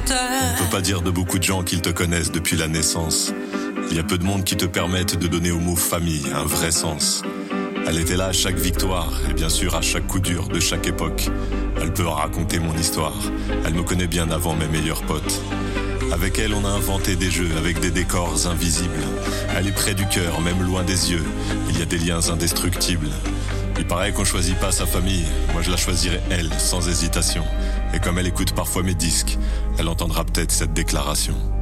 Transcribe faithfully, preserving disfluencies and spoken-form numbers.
terre. On peut pas dire de beaucoup de gens qu'ils te connaissent depuis la naissance. Il y a peu de monde qui te permettent de donner au mot famille un vrai sens. Elle était là à chaque victoire et bien sûr à chaque coup dur de chaque époque. Elle peut raconter mon histoire. Elle me connaît bien avant mes meilleurs potes. Avec elle, on a inventé des jeux avec des décors invisibles. Elle est près du cœur, même loin des yeux. Il y a des liens indestructibles. Il paraît qu'on choisit pas sa famille. Moi, je la choisirai elle, sans hésitation. Et comme elle écoute parfois mes disques, elle entendra peut-être cette déclaration.